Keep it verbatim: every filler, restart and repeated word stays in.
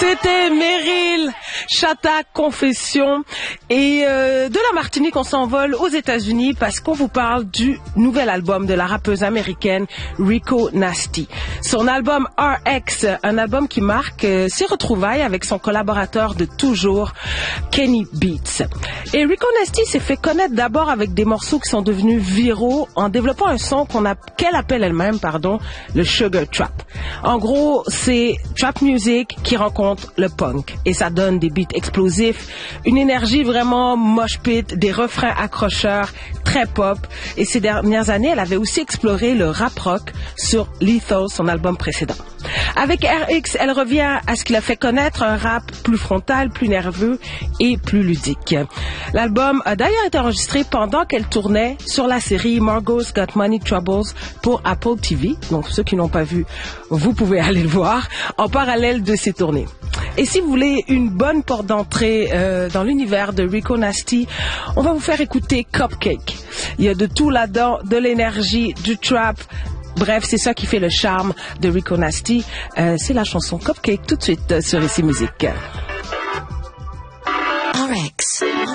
C'était Meryl Chatta Confession. Et euh, de la Martinique, on s'envole aux États-Unis parce qu'on vous parle du nouvel album de la rappeuse américaine Rico Nasty. Son album R X, un album qui marque euh, ses retrouvailles avec son collaborateur de toujours, Kenny Beats. Et Rico Nasty s'est fait connaître d'abord avec des morceaux qui sont devenus viraux en développant un son qu'on a, qu'elle appelle elle-même, pardon, le Sugar Trap. En gros, c'est trap music qui rencontre le punk et ça donne des beats explosifs, une énergie vraiment mosh pit, des refrains accrocheurs, très pop. Et ces dernières années, elle avait aussi exploré le rap rock sur Lethal, son album précédent. Avec R X, elle revient à ce qui l'a fait connaître, un rap plus frontal, plus nerveux et plus ludique. L'album a d'ailleurs été enregistré pendant qu'elle tournait sur la série Margot's Got Money Troubles pour Apple T V. Donc ceux qui n'ont pas vu, vous pouvez aller le voir en parallèle de ses tournées. Et si vous voulez une bonne porte d'entrée euh, dans l'univers de Rico Nasty, on va vous faire écouter Cupcake. Il y a de tout là-dedans, de l'énergie, du trap. Bref, c'est ça qui fait le charme de Rico Nasty. Euh, c'est la chanson Cupcake tout de suite sur Ici Musique. R X